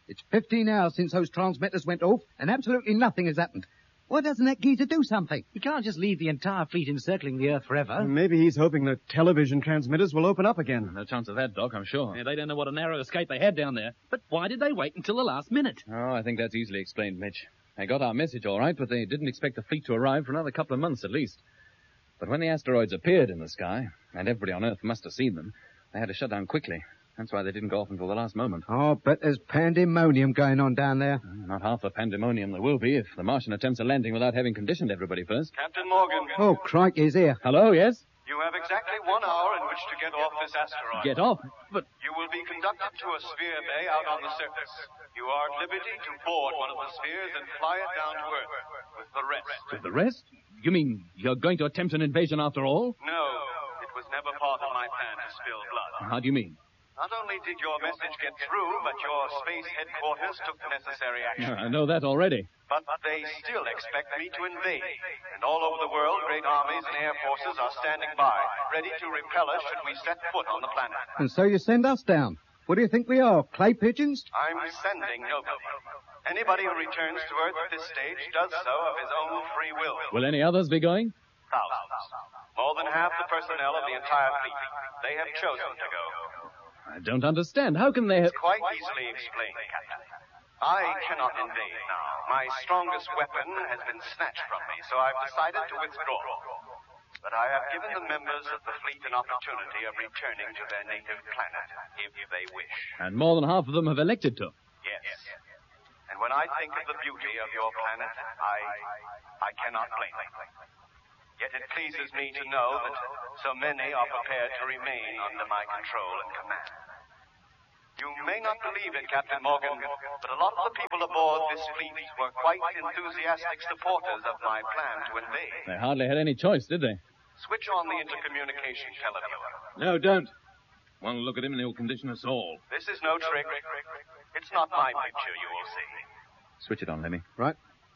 It's 15 hours since those transmitters went off, and absolutely nothing has happened. Why doesn't that geezer do something? He can't just leave the entire fleet encircling the Earth forever. Maybe he's hoping the television transmitters will open up again. No chance of that, Doc, I'm sure. Yeah, they don't know what a narrow escape they had down there. But why did they wait until the last minute? Oh, I think that's easily explained, Mitch. They got our message all right, but they didn't expect the fleet to arrive for another couple of months at least. But when the asteroids appeared in the sky, and everybody on Earth must have seen them, they had to shut down quickly. That's why they didn't go off until the last moment. Oh, but there's pandemonium going on down there. Not half the pandemonium there will be if the Martian attempts a landing without having conditioned everybody first. Captain Morgan. Oh, crikey, he's here. Hello, yes? You have exactly 1 hour in which to get off this asteroid. Get off? But You will be conducted to a sphere bay out on the surface. You are at liberty to board one of the spheres and fly it down to Earth with the rest. with the rest? You mean you're going to attempt an invasion after all? No, it was never part of my plan to spill blood. How do you mean? Not only did your message get through, but your space headquarters took the necessary action. I know that already. But they still expect me to invade. And all over the world, great armies and air forces are standing by, ready to repel us should we set foot on the planet. And so you send us down. What do you think we are, clay pigeons? I'm sending nobody. Anybody who returns to Earth at this stage does so of his own free will. Will any others be going? Thousands. More than half the personnel of the entire fleet. They have chosen to go. I don't understand. How can they have... It's quite easily explained, Captain. I cannot invade now. My strongest weapon has been snatched from me, so I've decided to withdraw. But I have given the members of the fleet an opportunity of returning to their native planet, if they wish. And more than half of them have elected to. Yes. And when I think of the beauty of your planet, I cannot blame them. Yet it pleases me to know that so many are prepared to remain under my control and command. You may not believe it, Captain Morgan, but a lot of the people aboard this fleet were quite enthusiastic supporters of my plan to invade. They hardly had any choice, did they? Switch on the intercommunication televiewer. No, don't. One look at him and he'll condition us all. This is no trick. It's not my picture, you will see. Switch it on, Lemmy. Right.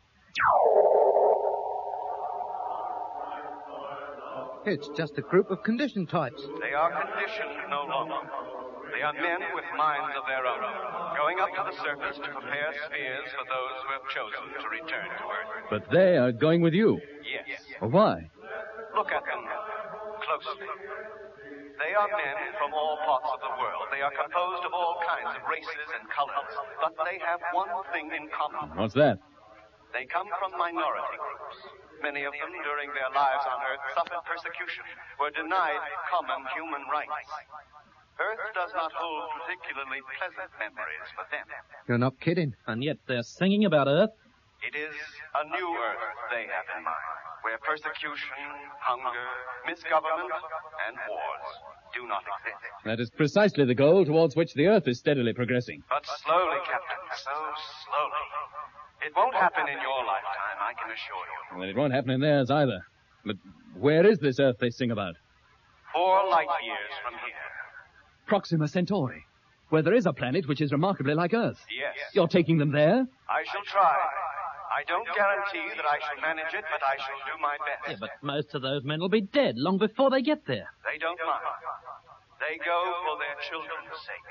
It's just a group of condition types. They are conditioned no longer. They are men with minds of their own, going up to the surface to prepare spheres for those who have chosen to return to Earth. But they are going with you. Yes. Well, why? Look at them closely. They are men from all parts of the world. They are composed of all kinds of races and colors. But they have one thing in common. What's that? They come from minority groups. Many of them, during their lives on Earth, suffered persecution, were denied common human rights. Earth does not hold particularly pleasant memories for them. You're not kidding. And yet they're singing about Earth. It is a new Earth they have in mind, where persecution, hunger, misgovernment, and wars do not exist. That is precisely the goal towards which the Earth is steadily progressing. But slowly, Captain, so slowly. It won't happen in your lifetime, I can assure you. Well, it won't happen in theirs either. But where is this Earth they sing about? 4 light years from here. Proxima Centauri, where there is a planet which is remarkably like Earth. Yes. You're taking them there? I shall try. I don't guarantee that I shall manage it, but I shall do my best. Yeah, but most of those men will be dead long before they get there. They don't mind. They go for their children's sake.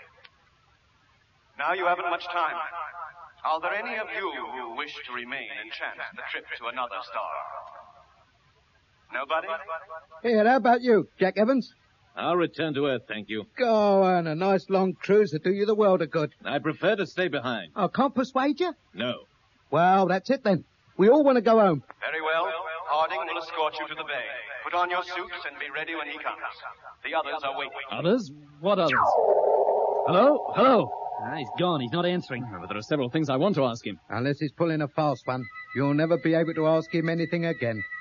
Now you haven't much time. Are there any of you who wish to remain and chance the trip to another star? Nobody? Here, how about you, Jack Evans? I'll return to Earth, thank you. Go on, a nice long cruise will do you the world of good. I prefer to stay behind. I can't persuade you? No. Well, that's it then. We all want to go home. Very well. Harding will escort you to the bay. Put on your suits and be ready when he comes. The others are waiting. Others? What others? Hello? Hello? Ah, he's gone. He's not answering. But there are several things I want to ask him. Unless he's pulling a fast one, you'll never be able to ask him anything again.